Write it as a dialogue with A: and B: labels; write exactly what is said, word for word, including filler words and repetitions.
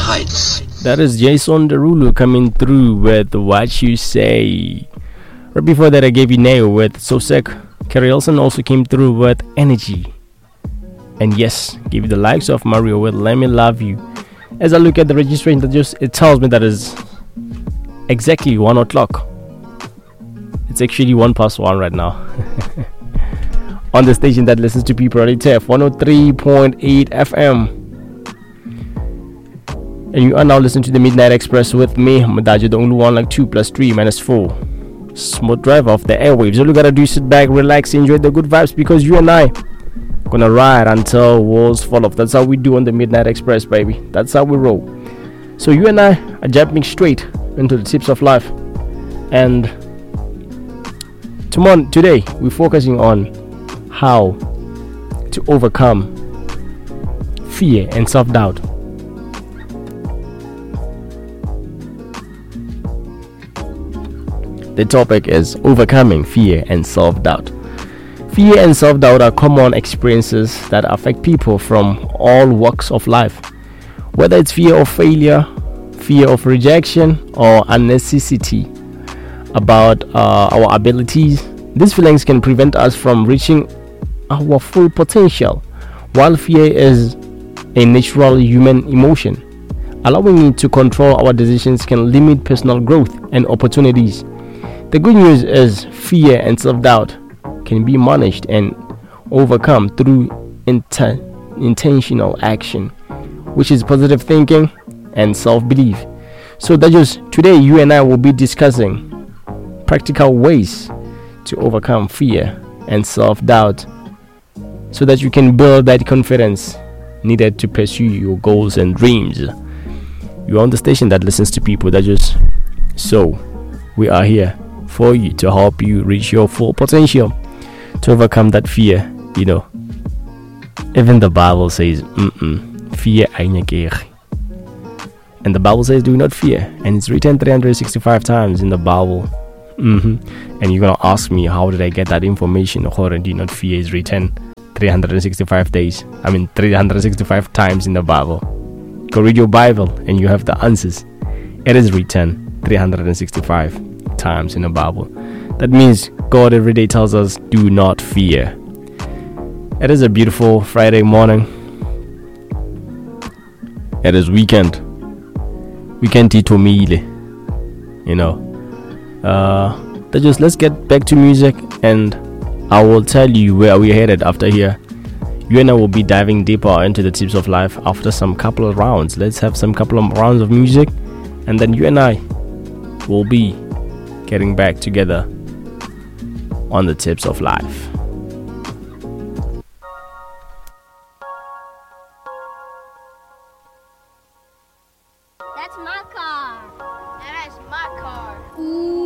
A: Heights.
B: That is Jason Derulo coming through with What You Say. Right before that, I gave you Nail with So Sick. Kerry Elson also came through with Energy. And yes, give you the likes of Mario with Let Me Love You. As I look at the registration, that just it tells me that is exactly one o'clock. It's actually one past one right now. On the station that listens to people on T F one oh three point eight F M. And you are now listening to the Midnight Express with me, Madajo, the only one like two plus three minus four. Smooth drive off the airwaves. All you gotta do is sit back, relax, enjoy the good vibes, because you and I gonna ride until walls fall off. That's how we do on the Midnight Express, baby. That's how we roll. So you and I are jumping straight into the tips of life. And tomorrow, today, we're focusing on how to overcome fear and self-doubt. The topic is overcoming fear and self-doubt. Fear and self-doubt are common experiences that affect people from all walks of life. Whether it's fear of failure, fear of rejection, or unnecessity about uh, our abilities, these feelings can prevent us from reaching our full potential. While fear is a natural human emotion, allowing it to control our decisions can limit personal growth and opportunities. The good news is fear and self-doubt can be managed and overcome through inter- intentional action, which is positive thinking and self-belief. So that just today you and I will be discussing practical ways to overcome fear and self-doubt so that you can build that confidence needed to pursue your goals and dreams. You're on the station that listens to people that just so we are here for you to help you reach your full potential, to overcome that fear. You know, even the Bible says mm-mm, fear ain't. And the Bible says do not fear, and it's written three hundred sixty-five times in the Bible. Mm-hmm. And you're gonna ask me, how did I get that information? Or do not fear is written three hundred sixty-five days. I mean three hundred sixty-five times in the Bible. Go read your Bible and you have the answers. It is written three hundred sixty-five times in the Bible. That means God every day tells us do not fear. It is a beautiful Friday morning. It is weekend. Weekend titomile. You know. Uh that just let's get back to music, and I will tell you where we're headed after here. You and I will be diving deeper into the tips of life after some couple of rounds. Let's have some couple of rounds of music, and then you and I will be getting back together on the tips of life.
C: That's my car. That is my car. Ooh.